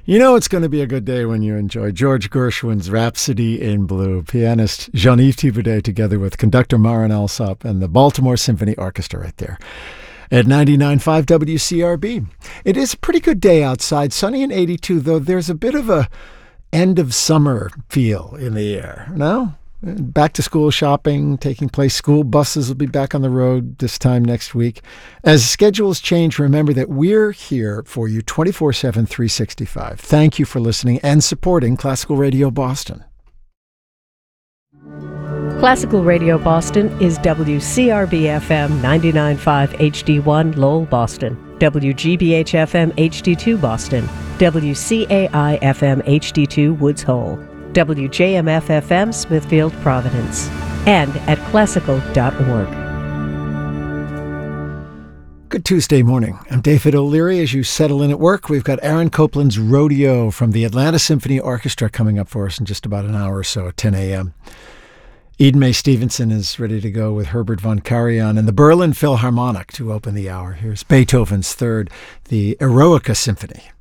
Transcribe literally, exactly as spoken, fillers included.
You know it's going to be a good day when you enjoy George Gershwin's Rhapsody in Blue. Pianist Jean-Yves Thibaudet together with conductor Marin Alsop and the Baltimore Symphony Orchestra right there at ninety-nine point five W C R B. It is a pretty good day outside, sunny and eighty-two, though there's a bit of a end of summer feel in the air. No? Back to school shopping taking place. School buses will be back on the road this time next week. As schedules change, remember that we're here for you twenty-four seven, three sixty-five. Thank you for listening and supporting Classical Radio Boston. Classical Radio Boston is W C R B F M ninety-nine point five H D one Lowell, Boston, W G B H F M H D two Boston, W C A I F M H D two Woods Hole, W J M F F M Smithfield, Providence, and at classical dot org. Good Tuesday morning. I'm David O'Leary. As you settle in at work, we've got Aaron Copland's Rodeo from the Atlanta Symphony Orchestra coming up for us in just about an hour or so at ten a.m. Eden Mae Stevenson is ready to go with Herbert von Karajan and the Berlin Philharmonic to open the hour. Here's Beethoven's Third, the Eroica Symphony.